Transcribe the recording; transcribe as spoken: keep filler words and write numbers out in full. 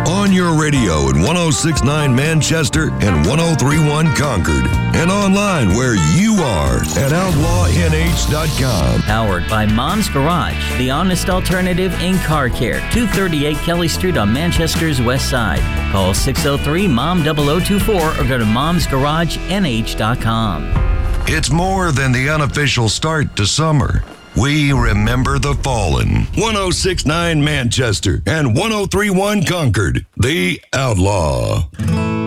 On your radio in one oh six point nine Manchester and one oh three point one Concord. And online where you are at outlaw n h dot com. Powered by Mom's Garage, the honest alternative in car care. two thirty-eight Kelly Street on Manchester's west side. Call six oh three, mom zero zero two four or go to moms garage n h dot com. It's more than the unofficial start to summer. We remember the fallen. one oh six point nine Manchester and one oh three point one Concord. The Outlaw.